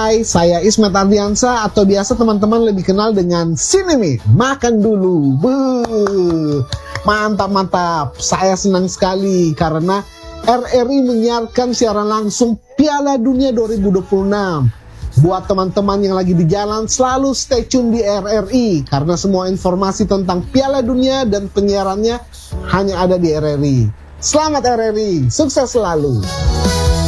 Hai, saya Ismet Ardiansa atau biasa teman-teman lebih kenal dengan Sinemi. Makan dulu. Buh. Mantap. Saya senang sekali karena RRI menyiarkan siaran langsung Piala Dunia 2026. Buat teman-teman yang lagi di jalan, selalu stay tune di RRI karena semua informasi tentang Piala Dunia dan penyiarannya hanya ada di RRI. Selamat RRI, sukses selalu.